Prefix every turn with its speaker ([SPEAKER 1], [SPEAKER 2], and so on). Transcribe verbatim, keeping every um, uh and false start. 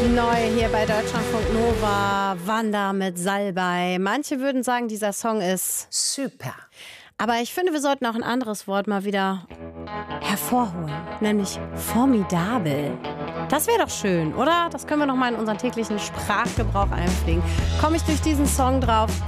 [SPEAKER 1] Neu hier bei Deutschlandfunk Nova, Wanda mit Salbei. Manche würden sagen, dieser Song ist
[SPEAKER 2] super.
[SPEAKER 1] Aber ich finde, wir sollten auch ein anderes Wort mal wieder hervorholen, nämlich formidabel. Das wäre doch schön, oder? Das können wir noch mal in unseren täglichen Sprachgebrauch einpflegen. Komme ich durch diesen Song drauf?